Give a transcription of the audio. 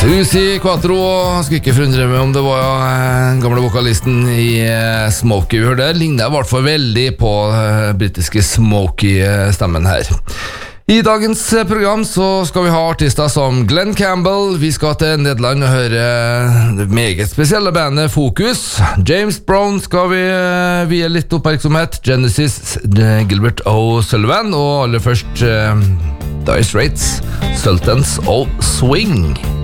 Uzi Quattro, skal ikke forundre meg om det var gamle vokalisten i Smokey vi hørte. Ligner i hvert fall veldig på britiske Smokey-stemmen her. I dagens program så skal vi ha artister som Glenn Campbell. Vi skal til Nederland og høre det meget spesielle bandet Focus. James Brown skal vi vie litt oppmerksomhet. Genesis, Gilbert O'Sullivan. Og aller først Dire Straits, Sultans of Swing.